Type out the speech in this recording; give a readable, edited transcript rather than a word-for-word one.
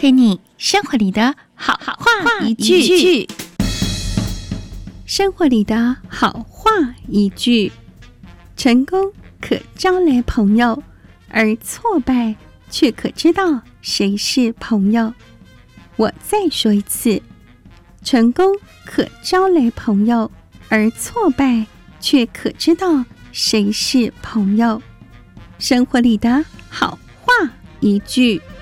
给你生活里的好话一句。 生活里的好话一句：成功可招来朋友，而挫败却可知道谁是朋友。我再说一次，成功可招来朋友，而挫败却可知道谁是朋友。生活里的好话一句。